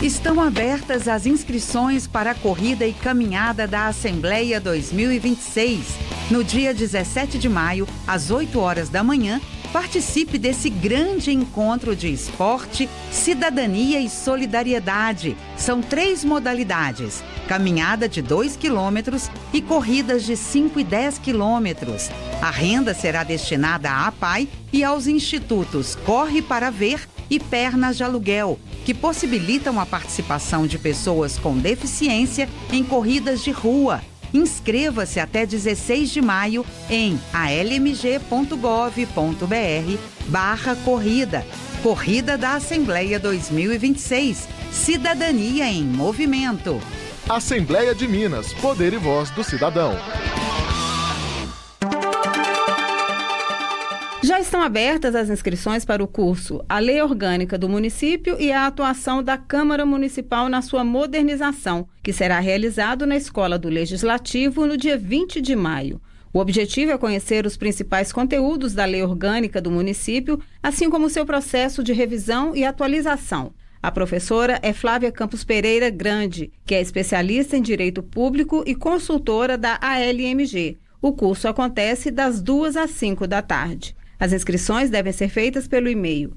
Estão abertas as inscrições para a corrida e caminhada da Assembleia 2026. No dia 17 de maio, às 8 horas da manhã, participe desse grande encontro de esporte, cidadania e solidariedade. São 3 modalidades: caminhada de 2 quilômetros e corridas de 5 e 10 quilômetros. A renda será destinada à APAI e aos institutos Corre para Ver e Pernas de Aluguel, que possibilitam a participação de pessoas com deficiência em corridas de rua. Inscreva-se até 16 de maio em almg.gov.br/corrida. Corrida da Assembleia 2026. Cidadania em movimento. Assembleia de Minas. Poder e voz do cidadão. Já estão abertas as inscrições para o curso A Lei Orgânica do Município e a Atuação da Câmara Municipal na sua modernização, que será realizado na Escola do Legislativo no dia 20 de maio. O objetivo é conhecer os principais conteúdos da Lei Orgânica do Município, assim como seu processo de revisão e atualização. A professora é Flávia Campos Pereira Grande, que é especialista em Direito Público e consultora da ALMG. O curso acontece das 2 às 5 da tarde. As inscrições devem ser feitas pelo e-mail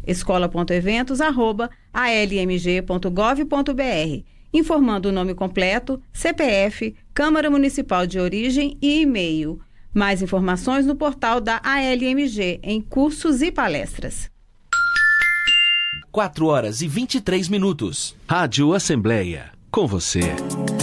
escola.eventos@almg.gov.br, informando o nome completo, CPF, Câmara Municipal de Origem e e-mail. Mais informações no portal da ALMG, em cursos e palestras. 4 horas e 23 minutos. Rádio Assembleia, com você.